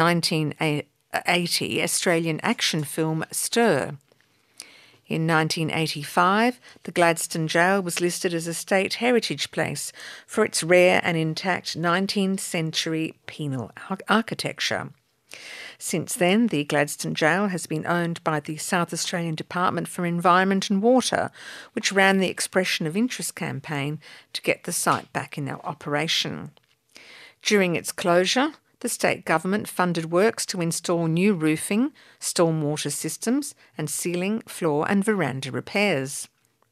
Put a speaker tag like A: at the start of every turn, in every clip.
A: 1980 Australian action film Stir. In 1985, the Gladstone Jail was listed as a state heritage place for its rare and intact 19th century penal architecture. Since then, the Gladstone Jail has been owned by the South Australian Department for Environment and Water, which ran the Expression of Interest campaign to get the site back in operation. During its closure, the state government funded works to install new roofing, stormwater systems, and ceiling, floor and veranda repairs.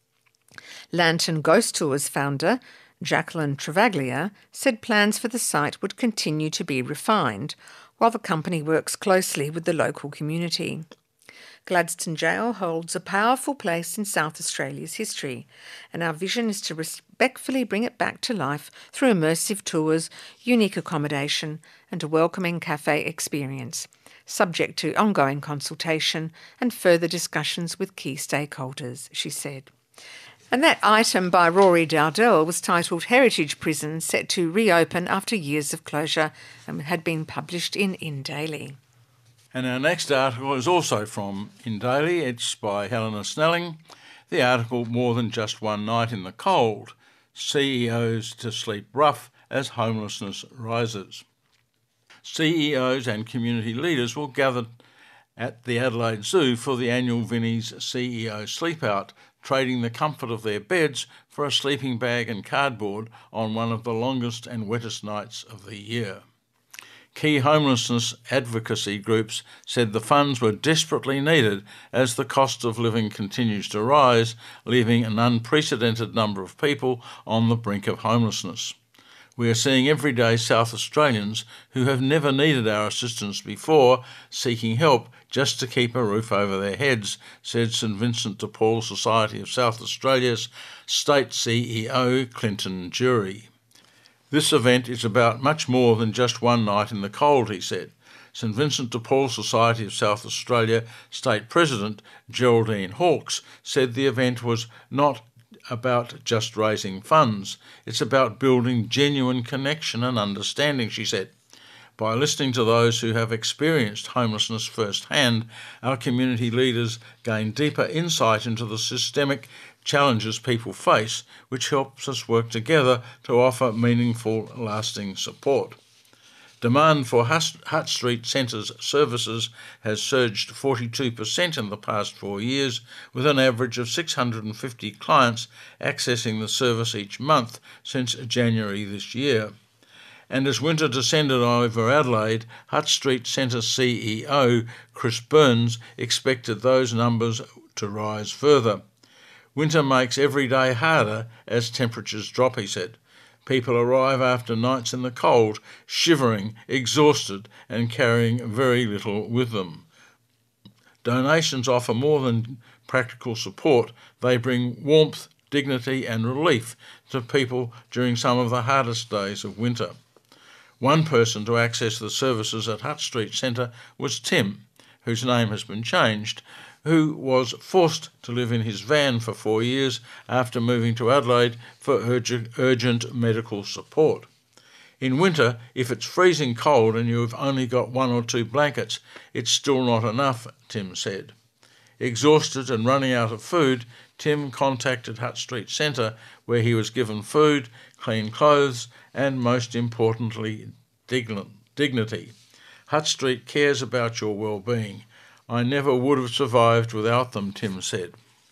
A: Lantern Ghost Tours founder Jacqueline Travaglia said plans for the site would continue to be refined, while the company works closely with the local community. Gladstone Jail holds a powerful place in South Australia's history, and our vision is to respectfully bring it back to life through immersive tours, unique accommodation, and a welcoming cafe experience, subject to ongoing consultation and further discussions with key stakeholders, she said. And that item by Rory Dowdell was titled Heritage Prison Set to Reopen After Years of Closure and had been published in Daily.
B: And our next article is also from In Daily. It's by Helena Snelling. The article, More Than Just One Night in the Cold, CEOs to Sleep Rough as Homelessness Rises. CEOs and community leaders will gather at the Adelaide Zoo for the annual Vinnie's CEO Sleep Out, trading the comfort of their beds for a sleeping bag and cardboard on one of the longest and wettest nights of the year. Key homelessness advocacy groups said the funds were desperately needed as the cost of living continues to rise, leaving an unprecedented number of people on the brink of homelessness. We are seeing everyday South Australians who have never needed our assistance before seeking help just to keep a roof over their heads, said St Vincent de Paul Society of South Australia's State CEO Clinton Jury. This event is about much more than just one night in the cold, he said. St Vincent de Paul Society of South Australia State President Geraldine Hawkes said the event was not about just raising funds. It's about building genuine connection and understanding, she said. By listening to those who have experienced homelessness firsthand, our community leaders gain deeper insight into the systemic challenges people face, which helps us work together to offer meaningful, lasting support. Demand for Hutt Street Centre's services has surged 42% in the past 4 years, with an average of 650 clients accessing the service each month since January this year. And as winter descended over Adelaide, Hutt Street Centre CEO Chris Burns expected those numbers to rise further. Winter makes every day harder as temperatures drop, he said. People arrive after nights in the cold, shivering, exhausted, and carrying very little with them. Donations offer more than practical support. They bring warmth, dignity, and relief to people during some of the hardest days of winter. One person to access the services at Hutt Street Centre was Tim, whose name has been changed, who was forced to live in his van for 4 years after moving to Adelaide for urgent medical support. In winter, if it's freezing cold and you've only got 1 or 2 blankets, it's still not enough, Tim said. Exhausted and running out of food, Tim contacted Hutt Street Centre, where he was given food, clean clothes, and most importantly, dignity. Hutt Street cares about your well-being. I never would have survived without them, Tim said.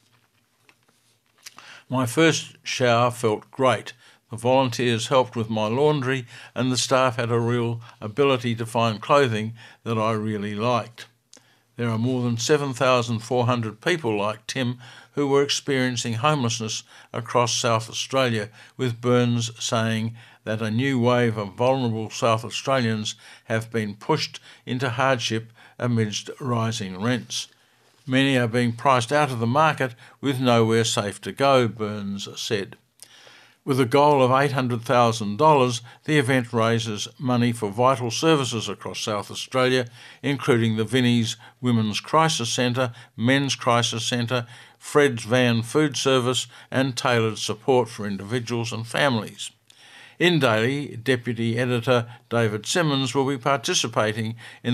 B: My first shower felt great. The volunteers helped with my laundry and the staff had a real ability to find clothing that I really liked. There are more than 7,400 people like Tim who were experiencing homelessness across South Australia, with Burns saying that a new wave of vulnerable South Australians have been pushed into hardship amidst rising rents. Many are being priced out of the market with nowhere safe to go, Burns said. With a goal of $800,000, the event raises money for vital services across South Australia, including the Vinnie's Women's Crisis Centre, Men's Crisis Centre, Fred's Van Food Service, and tailored support for individuals and families. In Daily, Deputy Editor David Simmons will be participating in